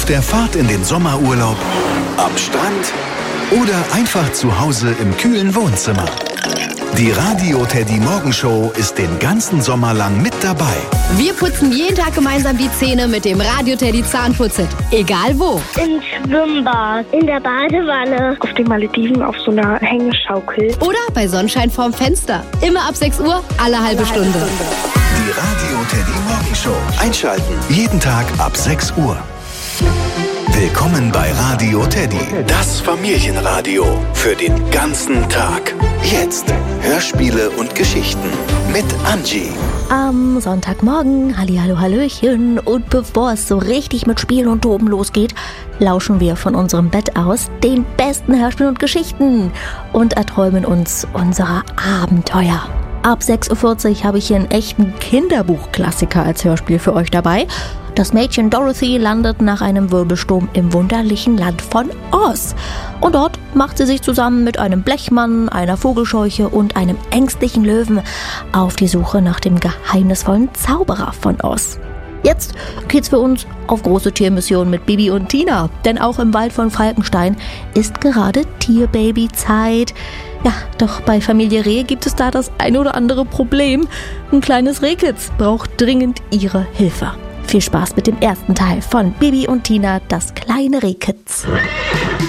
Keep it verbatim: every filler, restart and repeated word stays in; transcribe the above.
Auf der Fahrt in den Sommerurlaub, am Strand oder einfach zu Hause im kühlen Wohnzimmer. Die Radio Teddy Morgenshow ist den ganzen Sommer lang mit dabei. Wir putzen jeden Tag gemeinsam die Zähne mit dem Radio Teddy Zahnputzset. Egal wo. Im Schwimmbad, in der Badewanne, auf den Malediven auf so einer Hängeschaukel. Oder bei Sonnenschein vorm Fenster. Immer ab sechs Uhr, alle halbe, alle Stunde. halbe Stunde. Die Radio Teddy Morgenshow. Einschalten. Jeden Tag ab sechs Uhr. Willkommen bei Radio Teddy, das Familienradio für den ganzen Tag. Jetzt Hörspiele und Geschichten mit Angie. Am Sonntagmorgen, hallihallo, hallöchen, und bevor es so richtig mit Spielen und Toben losgeht, lauschen wir von unserem Bett aus den besten Hörspielen und Geschichten und erträumen uns unserer Abenteuer. Ab sechs Uhr vierzig habe ich hier einen echten Kinderbuchklassiker als Hörspiel für euch dabei. Das Mädchen Dorothy landet nach einem Wirbelsturm im wunderlichen Land von Oz. Und dort macht sie sich zusammen mit einem Blechmann, einer Vogelscheuche und einem ängstlichen Löwen auf die Suche nach dem geheimnisvollen Zauberer von Oz. Jetzt geht's für uns auf große Tiermission mit Bibi und Tina, denn auch im Wald von Falkenstein ist gerade Tierbabyzeit. Ja, doch bei Familie Reh gibt es da das ein oder andere Problem. Ein kleines Rehkitz braucht dringend ihre Hilfe. Viel Spaß mit dem ersten Teil von Bibi und Tina, das kleine Rehkitz.